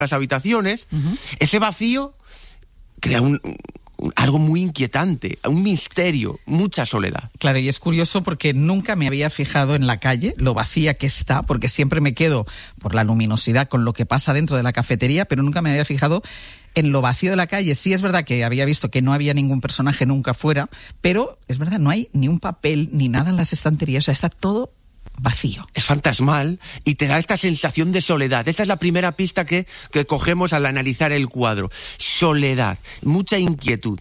las habitaciones, ese vacío crea algo muy inquietante, un misterio, mucha soledad. Claro, y es curioso porque nunca me había fijado en la calle, lo vacía que está, porque siempre me quedo por la luminosidad con lo que pasa dentro de la cafetería, pero nunca me había fijado en lo vacío de la calle. Sí es verdad que había visto que no había ningún personaje nunca fuera, pero es verdad, no hay ni un papel ni nada en las estanterías, o sea, está todo vacío. Es fantasmal y te da esta sensación de soledad. Esta es la primera pista que cogemos al analizar el cuadro. Soledad, mucha inquietud.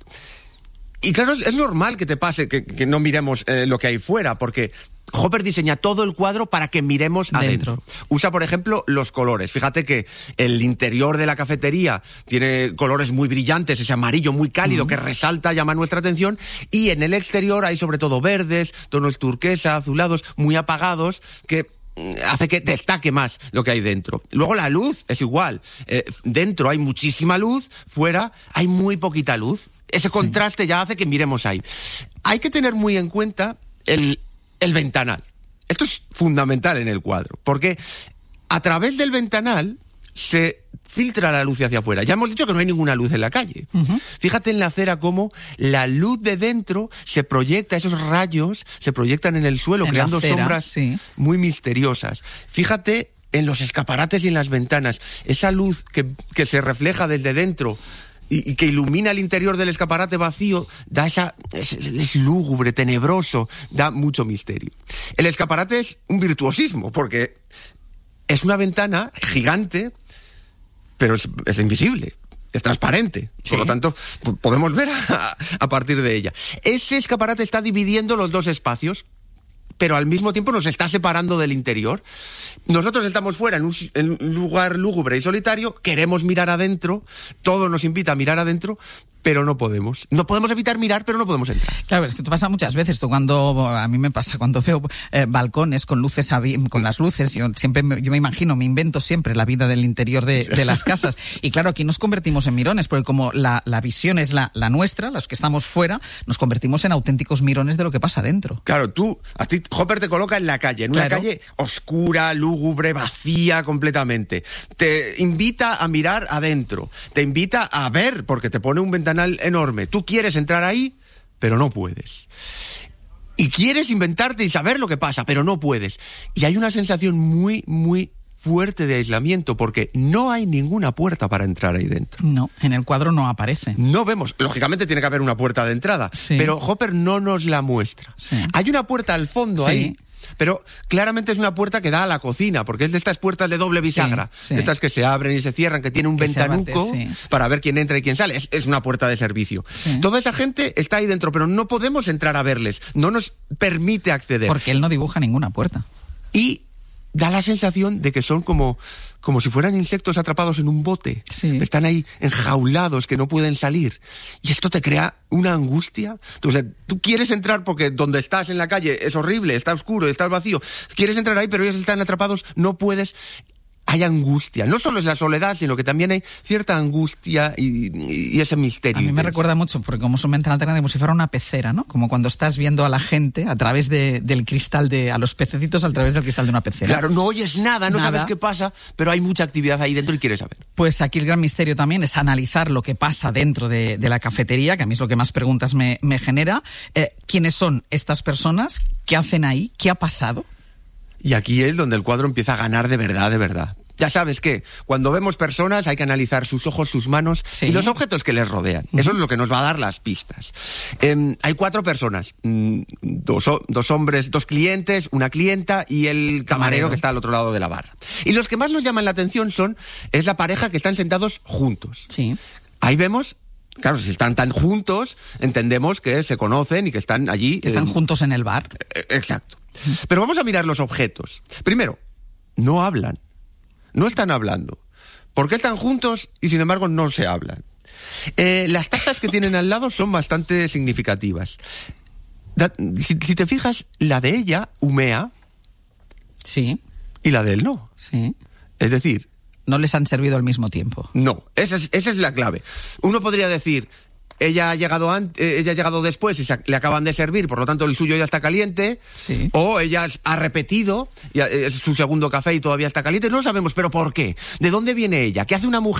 Y claro, es normal que te pase que no miremos lo que hay fuera, porque Hopper diseña todo el cuadro para que miremos adentro. Usa, por ejemplo, los colores. Fíjate que el interior de la cafetería tiene colores muy brillantes, ese amarillo muy cálido que resalta, llama nuestra atención, y en el exterior hay sobre todo verdes, tonos turquesa, azulados, muy apagados, que hace que destaque más lo que hay dentro. Luego la luz es igual. Dentro hay muchísima luz, fuera hay muy poquita luz. Ese contraste ya hace que miremos ahí. Hay que tener muy en cuenta el ventanal. Esto es fundamental en el cuadro, porque a través del ventanal se filtra la luz hacia afuera. Ya hemos dicho que no hay ninguna luz en la calle. Fíjate en la acera cómo la luz de dentro se proyecta, esos rayos se proyectan en el suelo, creando sombras muy misteriosas. Fíjate en los escaparates y en las ventanas, esa luz que se refleja desde dentro y que ilumina el interior del escaparate vacío, da es lúgubre, tenebroso, da mucho misterio. El escaparate es un virtuosismo, porque es una ventana gigante, pero es invisible, es transparente. Por lo tanto, podemos ver a partir de ella. Ese escaparate está dividiendo los dos espacios, pero al mismo tiempo nos está separando del interior. Nosotros estamos fuera en un lugar lúgubre y solitario, queremos mirar adentro, todo nos invita a mirar adentro, pero no podemos. No podemos evitar mirar, pero no podemos entrar. Claro, es que esto pasa muchas veces. A mí me pasa cuando veo balcones con luces, con las luces, yo me imagino, me invento siempre la vida del interior de las casas. Y claro, aquí nos convertimos en mirones, porque como la visión es la nuestra, los que estamos fuera, nos convertimos en auténticos mirones de lo que pasa dentro. Claro, a ti Hopper te coloca en la calle, en una calle oscura, lúgubre, vacía completamente. Te invita a mirar adentro, te invita a ver, porque te pone un ventanal enorme. Tú quieres entrar ahí, pero no puedes. Y quieres inventarte y saber lo que pasa, pero no puedes. Y hay una sensación muy, muy fuerte de aislamiento, porque no hay ninguna puerta para entrar ahí dentro. No, en el cuadro no aparece. No vemos. Lógicamente tiene que haber una puerta de entrada, pero Hopper no nos la muestra. Hay una puerta al fondo ahí, pero claramente es una puerta que da a la cocina, porque es de estas puertas de doble bisagra, estas que se abren y se cierran, que tiene un ventanuco para ver quién entra y quién sale. Es una puerta de servicio. Toda esa gente está ahí dentro, pero no podemos entrar a verles, no nos permite acceder. Porque él no dibuja ninguna puerta. Y da la sensación de que son como si fueran insectos atrapados en un bote. Están ahí enjaulados, que no pueden salir. Y esto te crea una angustia. Entonces, tú quieres entrar porque donde estás en la calle es horrible, está oscuro, está vacío. Quieres entrar ahí, pero ellos están atrapados, no puedes. Hay angustia. No solo es la soledad, sino que también hay cierta angustia y ese misterio. A mí me recuerda mucho, porque como son ventana alterna, como si fuera una pecera, ¿no? Como cuando estás viendo a la gente a través del cristal a los pececitos a través del cristal de una pecera. Claro, no oyes nada, no sabes qué pasa, pero hay mucha actividad ahí dentro y quieres saber. Pues aquí el gran misterio también es analizar lo que pasa dentro de la cafetería, que a mí es lo que más preguntas me genera. ¿Quiénes son estas personas? ¿Qué hacen ahí? ¿Qué ha pasado? Y aquí es donde el cuadro empieza a ganar de verdad, de verdad. Ya sabes que cuando vemos personas hay que analizar sus ojos, sus manos y los objetos que les rodean. Eso es lo que nos va a dar las pistas. Hay 4 personas, dos hombres, 2 clientes, una clienta y el camarero que está al otro lado de la barra. Y los que más nos llaman la atención es la pareja que están sentados juntos. Ahí vemos. Claro, si están tan juntos, entendemos que se conocen y que están allí. Que están juntos en el bar. Exacto. Pero vamos a mirar los objetos. Primero, no hablan. No están hablando. ¿Por qué están juntos y sin embargo no se hablan? Las tazas que tienen al lado son bastante significativas. Si te fijas, la de ella humea. Y la de él no. Es decir, no les han servido al mismo tiempo. No, esa es la clave. Uno podría decir, ella ha llegado después y le acaban de servir, por lo tanto el suyo ya está caliente, Sí. o ella ha repetido, es su segundo café y todavía está caliente, no lo sabemos, pero ¿por qué? ¿De dónde viene ella? ¿Qué hace una mujer